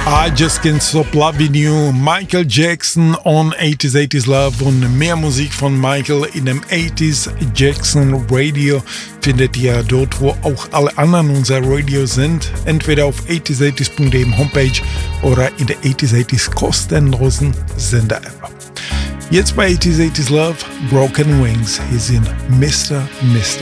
I Just Can't Stop Loving You, Michael Jackson on 80s Love, und mehr Musik von Michael in dem 80s Jackson Radio findet ihr dort, wo auch alle anderen unserer Radios sind, entweder auf 80s80s.de Homepage oder in der 80s kostenlosen Sender-App. Jetzt bei 80s Love, Broken Wings, hier sind Mr.